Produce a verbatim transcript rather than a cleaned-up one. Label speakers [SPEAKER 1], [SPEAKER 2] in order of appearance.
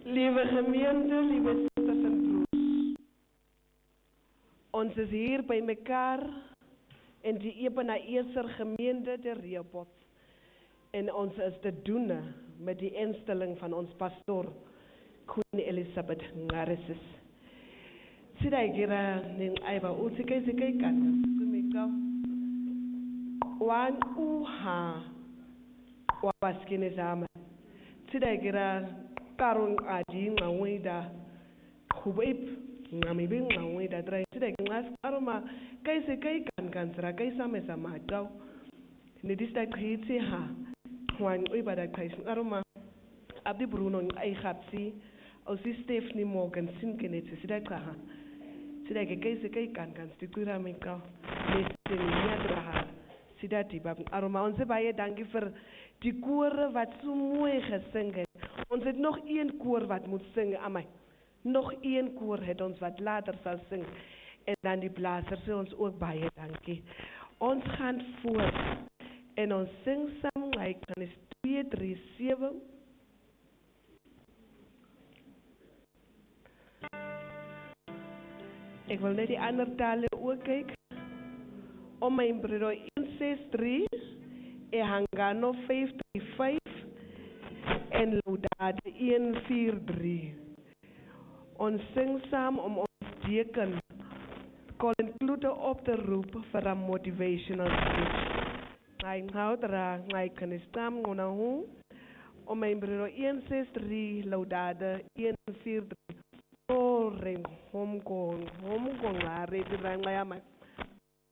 [SPEAKER 1] Lieve gemeente, lieve zusters en broers. Ons is hier bij elkaar in die Ebena Eser gemeente de Rehoboth. En ons is te doen met die instelling van ons pastor, Queen Elizabeth Ngaresis. Sida gira ning aiba uti kai kai kan kumika. Wan uha wa baskine zama. Sida gira karun aji ngawida khubib ngami bin ngawida drai sida ngas aroma kai se kai kan kan sra kai same sama taw ne dista khiti ha wan uiba da kai aroma abdi bruno ai khatsi o si Stephanie Morgan sin kenetse sida kha sida ke kai se kai kan kan stikura mika ne senia draha sida tiba aroma onze baie dankie vir die kore wat so mooi gesing het. Ons het nog een koor wat moet sing, amai. Nog een koor het ons wat later sal sing. En dan die blazers sê ons ook baie dankie. Ons gaan voort. En ons sing saam, like, dan is twee drie sewe. Ek wil net die ander tale ook kyk. Om my broer one six three, Ehangano five three five. En Laudade one four three. Ons sing saam om ons deken Colin Klute op te roep vir 'n motivational speech. Hy hou dra, hy kan staan ngona hu. Om my broer one six three Laudade one four three. Oh, rem hom kon, hom kon la re di ranga ya ma.